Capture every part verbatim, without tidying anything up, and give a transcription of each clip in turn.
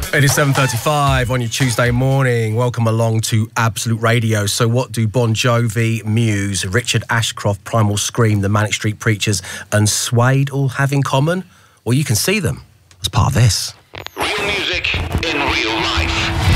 It is seven thirty-five on your Tuesday morning. Welcome along to Absolute Radio. So what do Bon Jovi, Muse, Richard Ashcroft, Primal Scream, the Manic Street Preachers and Suede all have in common? Well, you can see them as part of this. Real music in real life.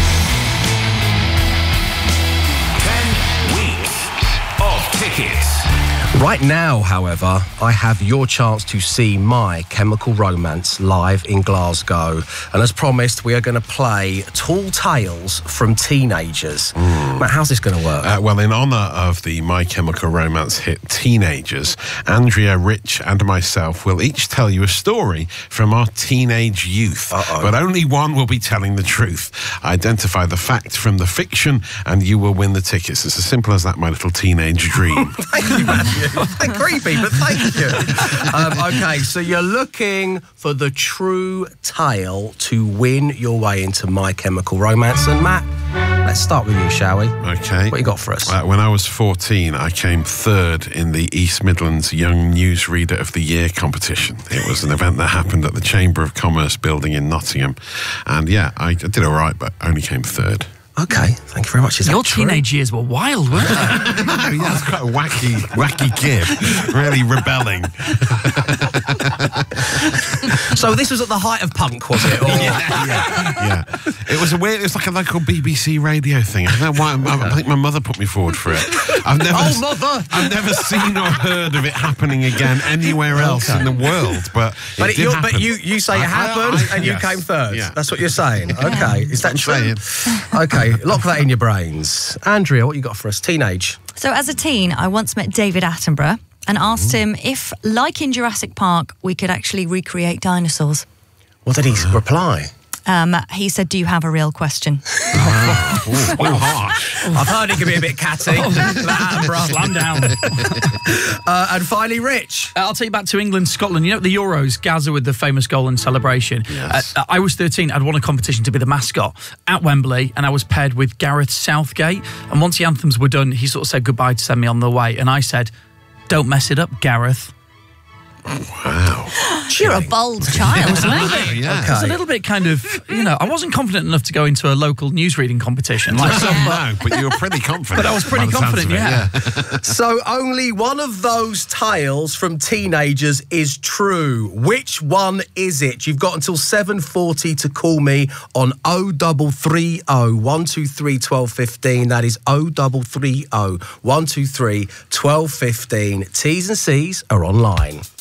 Ten weeks of tickets. Right now, however, I have your chance to see My Chemical Romance live in Glasgow. And as promised, we are going to play Tall Tales from Teenagers. Mm. Matt, how's this going to work? Uh, well, in honour of the My Chemical Romance hit Teenagers, Andrea, Rich and myself will each tell you a story from our teenage youth. Uh-oh. But only one will be telling the truth. Identify the fact from the fiction and you will win the tickets. It's as simple as that, my little teenage dream. Thank you, Matthew. Thank creepy, but thank you. Um, okay, so you're looking for the true tale to win your way into My Chemical Romance. And Matt, let's start with you, shall we? Okay. What you got for us? Uh, when I was fourteen, I came third in the East Midlands Young Newsreader of the Year competition. It was an event that happened at the Chamber of Commerce building in Nottingham. And yeah, I did all right, but only came third. Okay, thank you very much. Is Your that true? teenage years were wild, weren't they? Yeah, that's quite a wacky, wacky kid. Really rebelling. So this was at the height of punk, was it? Or... yeah, yeah, yeah. It was a weird. It was like a local B B C radio thing. I don't know why. I, I think my mother put me forward for it. I've never. Oh, mother! I've never seen or heard of it happening again anywhere else okay. in the world. But but, it it, did but you you say I, it happened I, I, and yes. you came third. Yeah. That's what you're saying. Okay, is that I'm true? saying. Okay, lock that in your brains. Andrea, what you got for us? Teenage. So as a teen, I once met David Attenborough and asked him if, like in Jurassic Park, we could actually recreate dinosaurs. What did he reply? Um, he said, do you have a real question? Oh, ooh, wow, harsh. I've heard he can be a bit catty. Attenborough. Slam down. uh, and finally, Rich. Uh, I'll take you back to England, Scotland. You know, the Euros, Gaza with the famous goal and celebration. Yes. Uh, I was thirteen. I'd won a competition to be the mascot at Wembley, and I was paired with Gareth Southgate. And once the anthems were done, he sort of said goodbye to send me on the way. And I said, don't mess it up, Gareth. Wow. You're a bold child, yeah, yeah. It was a little bit kind of, you know, I wasn't confident enough to go into a local newsreading competition. Like some, no, but you were pretty confident. But I was pretty confident, yeah. yeah. So only one of those tales from Teenagers is true. Which one is it? You've got until seven forty to call me on oh double three oh, one two three, one two one five. That is oh double three oh, one two three, one two one five. T's and C's are online.